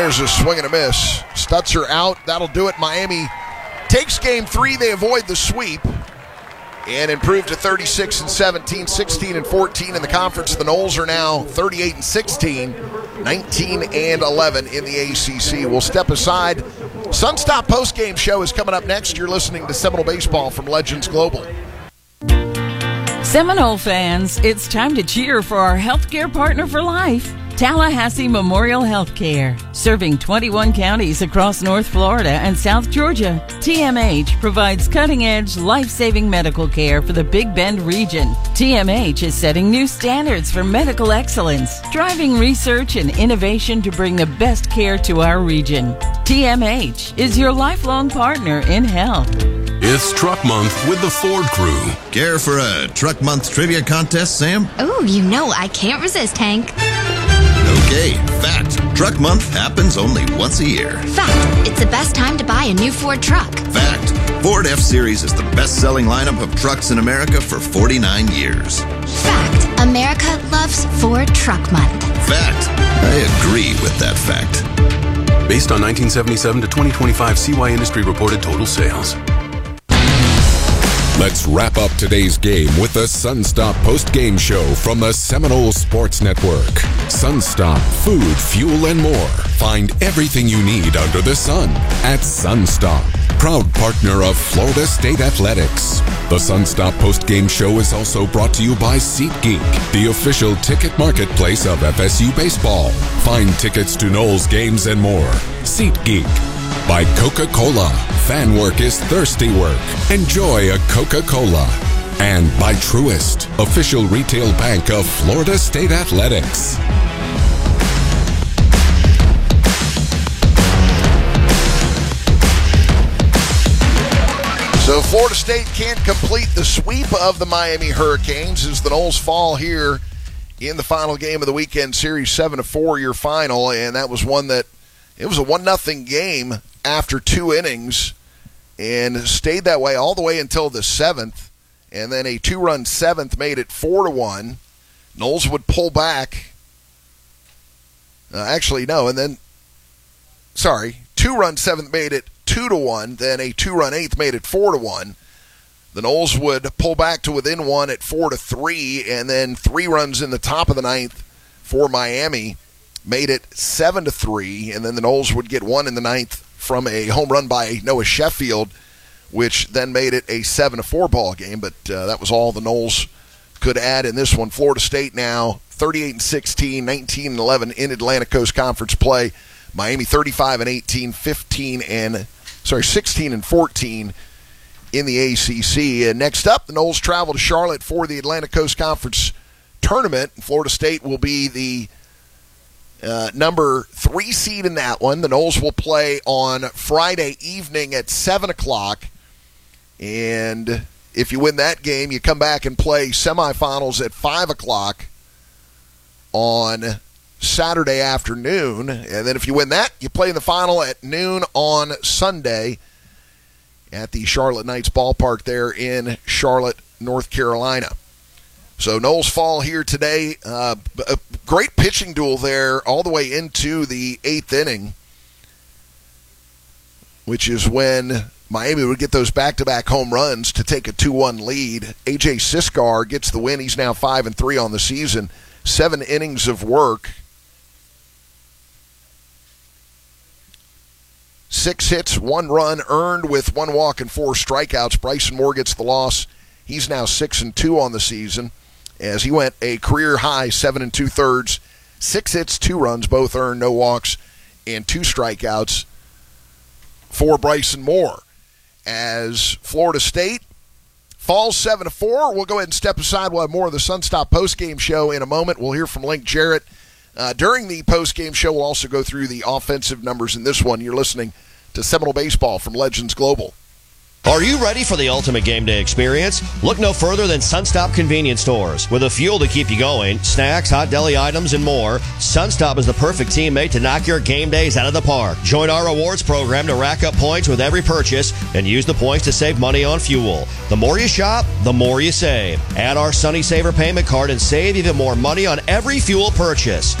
There's a swing and a miss. Stutzer out. That'll do it. Miami takes game 3. They avoid the sweep and improve to 36-17, 16-14 in the conference. The Noles are now 38-16, 19-11 in the ACC. We'll step aside. Sunstop postgame show is coming up next. You're listening to Seminole Baseball from Legends Global. Seminole fans, it's time to cheer for our healthcare partner for life, Tallahassee Memorial Healthcare. Serving 21 counties across North Florida and South Georgia, TMH provides cutting-edge, life-saving medical care for the Big Bend region. TMH is setting new standards for medical excellence, driving research and innovation to bring the best care to our region. TMH is your lifelong partner in health. It's Truck Month with the Ford Crew. Care for a Truck Month trivia contest, Sam? Oh, you know I can't resist, Hank. Okay, fact. Truck Month happens only once a year. Fact. It's the best time to buy a new Ford truck. Fact. Ford F-Series is the best-selling lineup of trucks in America for 49 years. Fact. America loves Ford Truck Month. Fact. I agree with that fact. Based on 1977 to 2025 CY Industry reported total sales. Let's wrap up today's game with the Sunstop post-game show from the Seminole Sports Network. Sunstop, food, fuel, and more. Find everything you need under the sun at Sunstop, proud partner of Florida State Athletics. The Sunstop post-game show is also brought to you by SeatGeek, the official ticket marketplace of FSU baseball. Find tickets to Noles games and more. SeatGeek. By Coca-Cola. Fan work is thirsty work. Enjoy a Coca-Cola. And by Truist, official retail bank of Florida State Athletics. So Florida State can't complete the sweep of the Miami Hurricanes as the Noles fall here in the final game of the weekend series, 7-4 your final, and that was one that it was a 1-0 game after 2 innings and stayed that way all the way until the 7th, and then a 2-run 7th made it 4-1. Noles would pull back. 2-run 7th made it 2-1, then a 2-run 8th made it 4-1. The Noles would pull back to within 1 at 4-3, and then 3 runs in the top of the 9th for Miami made it 7-3, and then the Noles would get 1 in the 9th from a home run by Noah Sheffield, which then made it a 7-4 ball game, but that was all the Noles could add in this one. Florida State now 38-16, 19-11 in Atlantic Coast Conference play. Miami 35-18, 16-14 in the ACC. And next up, the Noles travel to Charlotte for the Atlantic Coast Conference tournament. Florida State will be the number 3 seed in that one. The Noles will play on Friday evening at 7 o'clock. And if you win that game, you come back and play semifinals at 5 o'clock on Saturday afternoon. And then if you win that, you play in the final at noon on Sunday at the Charlotte Knights ballpark there in Charlotte, North Carolina. So Noles fall here today. A great pitching duel there all the way into the 8th inning, which is when Miami would get those back-to-back home runs to take a 2-1 lead. A.J. Siskar gets the win. He's now 5-3 on the season. 7 innings of work. 6 hits, 1 run earned with 1 walk and 4 strikeouts. Bryson Moore gets the loss. He's now 6-2 on the season, as he went a career-high 7 2/3, 6 hits, 2 runs, both earned, no walks, and 2 strikeouts for Bryson Moore. As Florida State falls 7-4, we'll go ahead and step aside. We'll have more of the Sunstop postgame show in a moment. We'll hear from Link Jarrett. During the postgame show, we'll also go through the offensive numbers in this one. You're listening to Seminole Baseball from Legends Global. Are you ready for the ultimate game day experience? Look no further than Sunstop Convenience Stores. With the fuel to keep you going, snacks, hot deli items, and more, Sunstop is the perfect teammate to knock your game days out of the park. Join our rewards program to rack up points with every purchase and use the points to save money on fuel. The more you shop, the more you save. Add our Sunny Saver payment card and save even more money on every fuel purchase.